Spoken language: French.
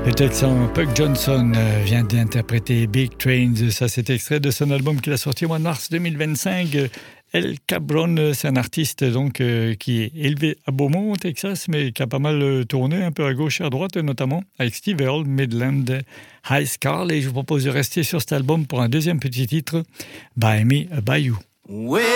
Le Texan Puck Johnson vient d'interpréter Big Trains. Ça, c'est extrait de son album qu'il a sorti au mois de mars 2025. El Cabron, c'est un artiste donc qui est élevé à Beaumont, au Texas, mais qui a pas mal tourné un peu à gauche et à droite, notamment avec Steve Earle, Midland High School. Et je vous propose de rester sur cet album pour un deuxième petit titre, Buy Me a Bayou.